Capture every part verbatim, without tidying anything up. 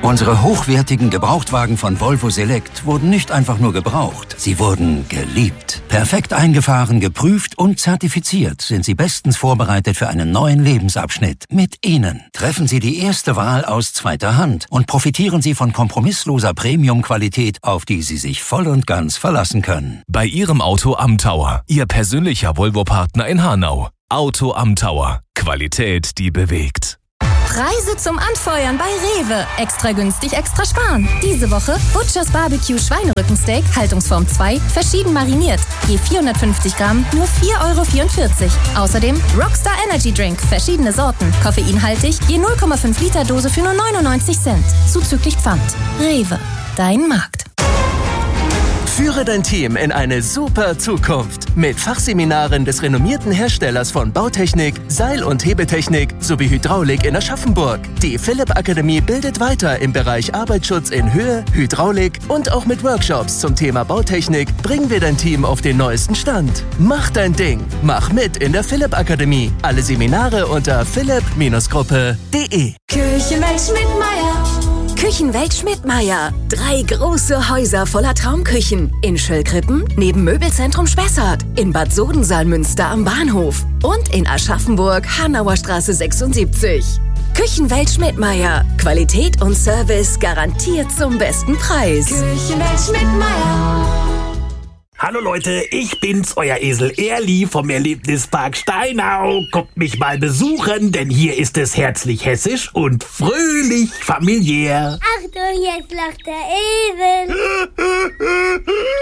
Unsere hochwertigen Gebrauchtwagen von Volvo Select wurden nicht einfach nur gebraucht, sie wurden geliebt. Perfekt eingefahren, geprüft und zertifiziert sind sie bestens vorbereitet für einen neuen Lebensabschnitt mit Ihnen. Treffen Sie die erste Wahl aus zweiter Hand und profitieren Sie von kompromissloser Premium-Qualität, auf die Sie sich voll und ganz verlassen können. Bei Ihrem Auto am Tower, Ihr persönlicher Volvo-Partner in Hanau. Auto am Tower. Qualität, die bewegt. Preise zum Anfeuern bei Rewe. Extra günstig, extra sparen. Diese Woche Butchers Barbecue Schweinerückensteak, Haltungsform zwei, verschieden mariniert. Je vierhundertfünfzig Gramm, nur vier Euro vierundvierzig. Außerdem Rockstar Energy Drink, verschiedene Sorten. Koffeinhaltig, je null Komma fünf Liter Dose für nur neunundneunzig Cent. Zuzüglich Pfand. Rewe, dein Markt. Führe dein Team in eine super Zukunft mit Fachseminaren des renommierten Herstellers von Bautechnik, Seil- und Hebetechnik sowie Hydraulik in Aschaffenburg. Die Philipp Akademie bildet weiter im Bereich Arbeitsschutz in Höhe, Hydraulik und auch mit Workshops zum Thema Bautechnik bringen wir dein Team auf den neuesten Stand. Mach dein Ding. Mach mit in der Philipp Akademie. Alle Seminare unter philipp Gruppe punkt de. Küchenwelt Schmidtmeyer. Küchenwelt Schmidtmeyer. Drei große Häuser voller Traumküchen. In Schöllkrippen, neben Möbelzentrum Spessart. In Bad Sodensalmünster am Bahnhof. Und in Aschaffenburg, Hanauer Straße sechsundsiebzig. Küchenwelt Schmidtmeyer. Qualität und Service garantiert zum besten Preis. Küchenwelt Schmidtmeyer. Hallo Leute, ich bin's, euer Esel Erli vom Erlebnispark Steinau. Kommt mich mal besuchen, denn hier ist es herzlich hessisch und fröhlich familiär. Achtung, jetzt lacht der Esel.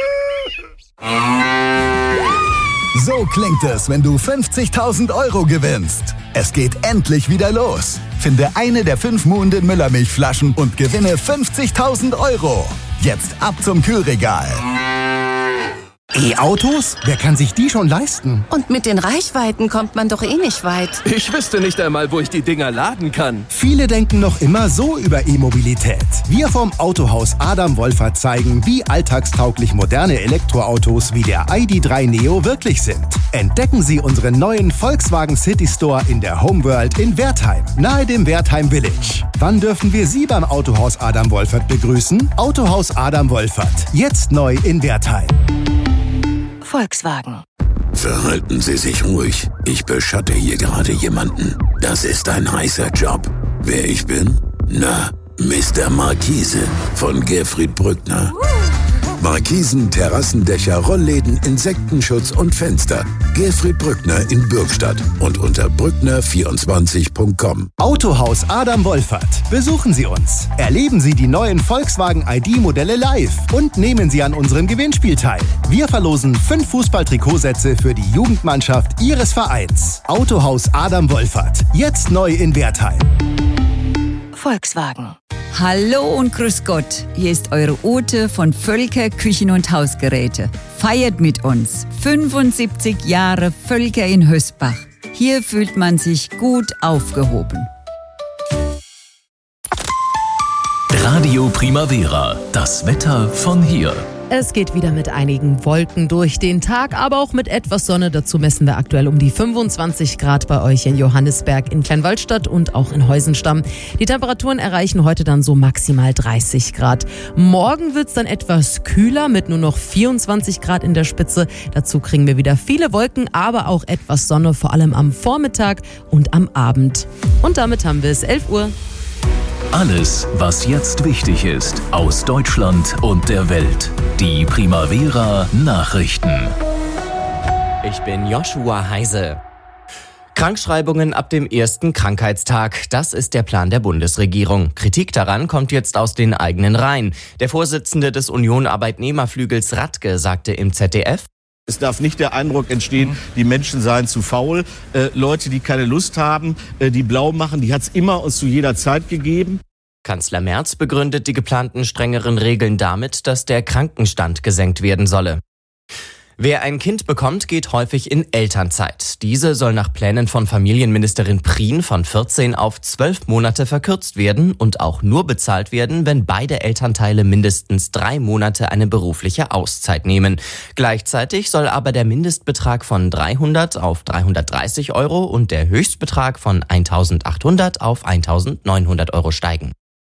So klingt es, wenn du fünfzigtausend Euro gewinnst. Es geht endlich wieder los. Finde eine der fünf Muhnden Müllermilchflaschen und gewinne fünfzigtausend Euro. Jetzt ab zum Kühlregal. E-Autos? Wer kann sich die schon leisten? Und mit den Reichweiten kommt man doch eh nicht weit. Ich wüsste nicht einmal, wo ich die Dinger laden kann. Viele denken noch immer so über E-Mobilität. Wir vom Autohaus Adam Wolfert zeigen, wie alltagstauglich moderne Elektroautos wie der I D drei Neo wirklich sind. Entdecken Sie unseren neuen Volkswagen City Store in der Homeworld in Wertheim, nahe dem Wertheim Village. Wann dürfen wir Sie beim Autohaus Adam Wolfert begrüßen? Autohaus Adam Wolfert, jetzt neu in Wertheim. Volkswagen. Verhalten Sie sich ruhig. Ich beschatte hier gerade jemanden. Das ist ein heißer Job. Wer ich bin? Na, Mister Markise von Gerfried Brückner. Markisen, Terrassendächer, Rollläden, Insektenschutz und Fenster. Gerfried Brückner in Bürgstadt und unter brückner vierundzwanzig punkt com. Autohaus Adam Wolfert. Besuchen Sie uns. Erleben Sie die neuen Volkswagen I D-Modelle live und nehmen Sie an unserem Gewinnspiel teil. Wir verlosen fünf Fußball-Trikotsätze für die Jugendmannschaft Ihres Vereins. Autohaus Adam Wolfert. Jetzt neu in Wertheim. Volkswagen. Hallo und grüß Gott, hier ist eure Ute von Völker Küchen und Hausgeräte. Feiert mit uns fünfundsiebzig Jahre Völker in Hösbach. Hier fühlt man sich gut aufgehoben. Radio Primavera, das Wetter von hier. Es geht wieder mit einigen Wolken durch den Tag, aber auch mit etwas Sonne. Dazu messen wir aktuell um die fünfundzwanzig Grad bei euch in Johannisberg, in Kleinwaldstadt und auch in Heusenstamm. Die Temperaturen erreichen heute dann so maximal dreißig Grad. Morgen wird es dann etwas kühler mit nur noch vierundzwanzig Grad in der Spitze. Dazu kriegen wir wieder viele Wolken, aber auch etwas Sonne, vor allem am Vormittag und am Abend. Und damit haben wir es elf Uhr. Alles, was jetzt wichtig ist, aus Deutschland und der Welt. Die Primavera Nachrichten. Ich bin Joshua Heise. Krankschreibungen ab dem ersten Krankheitstag. Das ist der Plan der Bundesregierung. Kritik daran kommt jetzt aus den eigenen Reihen. Der Vorsitzende des Union-Arbeitnehmerflügels Radke sagte im Z D F: Es darf nicht der Eindruck entstehen, die Menschen seien zu faul. Äh, Leute, die keine Lust haben, äh, die blau machen, die hat es immer und zu jeder Zeit gegeben. Kanzler Merz begründet die geplanten strengeren Regeln damit, dass der Krankenstand gesenkt werden solle. Wer ein Kind bekommt, geht häufig in Elternzeit. Diese soll nach Plänen von Familienministerin Prien von vierzehn auf zwölf Monate verkürzt werden und auch nur bezahlt werden, wenn beide Elternteile mindestens drei Monate eine berufliche Auszeit nehmen. Gleichzeitig soll aber der Mindestbetrag von dreihundert auf dreihundertdreißig Euro und der Höchstbetrag von eintausendachthundert auf eintausendneunhundert Euro steigen.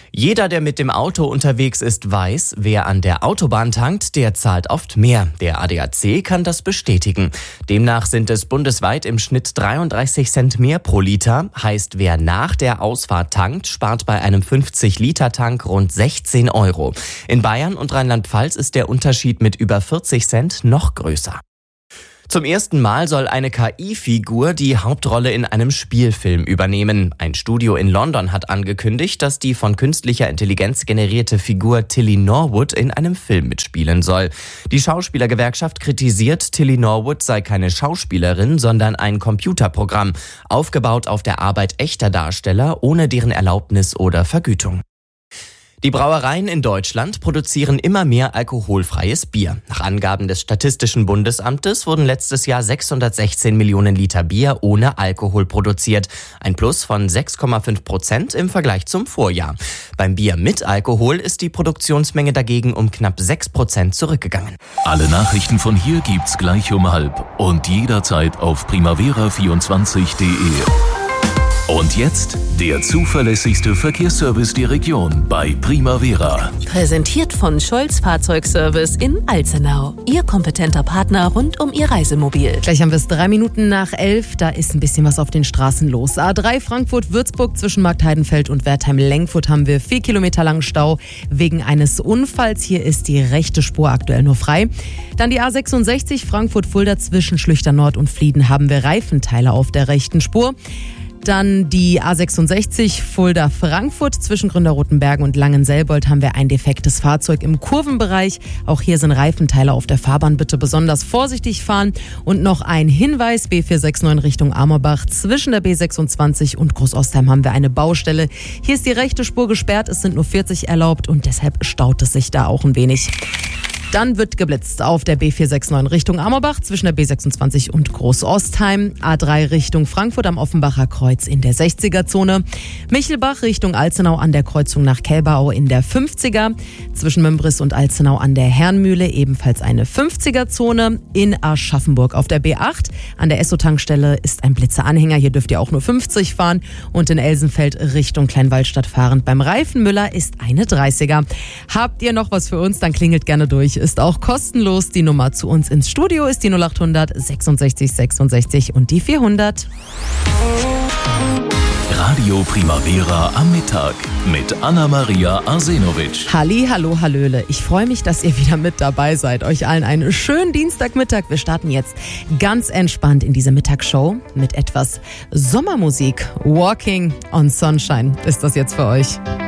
Jeder, der mit dem Auto unterwegs ist, weiß, wer an der Autobahn tankt, der zahlt oft mehr. Der A D A C kann das bestätigen. Demnach sind es bundesweit im Schnitt dreiunddreißig Cent mehr pro Liter. Heißt, wer nach der Ausfahrt tankt, spart bei einem fünfzig Liter Tank rund sechzehn Euro. In Bayern und Rheinland-Pfalz ist der Unterschied mit über vierzig Cent noch größer. Zum ersten Mal soll eine K I-Figur die Hauptrolle in einem Spielfilm übernehmen. Ein Studio in London hat angekündigt, dass die von künstlicher Intelligenz generierte Figur Tilly Norwood in einem Film mitspielen soll. Die Schauspielergewerkschaft kritisiert, Tilly Norwood sei keine Schauspielerin, sondern ein Computerprogramm, aufgebaut auf der Arbeit echter Darsteller, ohne deren Erlaubnis oder Vergütung. Die Brauereien in Deutschland produzieren immer mehr alkoholfreies Bier. Nach Angaben des Statistischen Bundesamtes wurden letztes Jahr sechshundertsechzehn Millionen Liter Bier ohne Alkohol produziert. Ein Plus von sechs Komma fünf Prozent im Vergleich zum Vorjahr. Beim Bier mit Alkohol ist die Produktionsmenge dagegen um knapp sechs Prozent zurückgegangen. Alle Nachrichten von hier gibt's gleich um halb und jederzeit auf primavera vierundzwanzig punkt de. Und jetzt der zuverlässigste Verkehrsservice der Region bei Primavera. Präsentiert von Scholz Fahrzeugservice in Alzenau. Ihr kompetenter Partner rund um Ihr Reisemobil. Gleich haben wir es drei Minuten nach elf. Da ist ein bisschen was auf den Straßen los. A drei Frankfurt-Würzburg zwischen Marktheidenfeld und Wertheim-Lenkfurt haben wir vier Kilometer langen Stau wegen eines Unfalls. Hier ist die rechte Spur aktuell nur frei. Dann die A sechsundsechzig Frankfurt-Fulda zwischen Schlüchter Nord und Flieden haben wir Reifenteile auf der rechten Spur. Dann die A sechsundsechzig Fulda-Frankfurt zwischen Gründerrotenbergen und Langenselbold haben wir ein defektes Fahrzeug im Kurvenbereich. Auch hier sind Reifenteile auf der Fahrbahn. Bitte besonders vorsichtig fahren. Und noch ein Hinweis, B vier sechs neun Richtung Amorbach. Zwischen der B sechsundzwanzig und Großostheim haben wir eine Baustelle. Hier ist die rechte Spur gesperrt. Es sind nur vierzig erlaubt und deshalb staut es sich da auch ein wenig. Dann wird geblitzt auf der B vier sechs neun Richtung Amorbach zwischen der B sechsundzwanzig und Großostheim. A drei Richtung Frankfurt am Offenbacher Kreuz in der sechziger-Zone. Michelbach Richtung Alzenau an der Kreuzung nach Kelberau in der fünfziger. Zwischen Mömbris und Alzenau an der Herrnmühle ebenfalls eine fünfziger-Zone. In Aschaffenburg auf der B acht an der Esso-Tankstelle ist ein Blitzeranhänger. Hier dürft ihr auch nur fünfzig fahren. Und in Elsenfeld Richtung Kleinwaldstadt fahrend beim Reifenmüller ist eine dreißiger. Habt ihr noch was für uns? Dann klingelt gerne durch. Ist auch kostenlos. Die Nummer zu uns ins Studio ist die null acht hundert sechsundsechzig sechsundsechzig und die vierhundert. Radio Primavera am Mittag mit Anna-Maria Arsenovic. Halli, hallo, hallöle. Ich freue mich, dass ihr wieder mit dabei seid. Euch allen einen schönen Dienstagmittag. Wir starten jetzt ganz entspannt in diese Mittagsshow mit etwas Sommermusik. Walking on Sunshine ist das jetzt für euch.